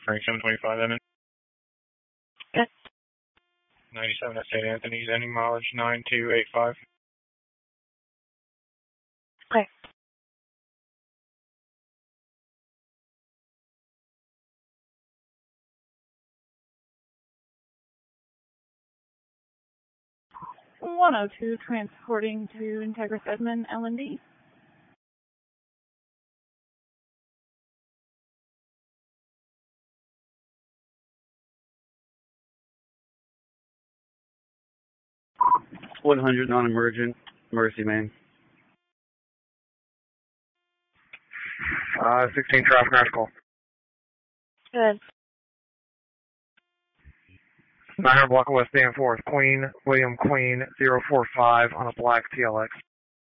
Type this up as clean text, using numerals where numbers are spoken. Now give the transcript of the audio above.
Frank 725, then. Okay. 97 at St. Anthony's, ending mileage 9285. Okay. (102) transporting to Integris Edmond, L&D. (100) non-emergent, Mercy, Maine. 16 traffic national. Good. 900 block of West Dan Forest, Queen, William Queen, 045 on a black TLX.